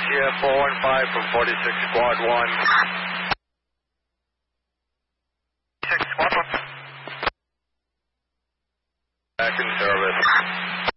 GF 415 from 46 Squad 1. 6 Squad 1. Back in service.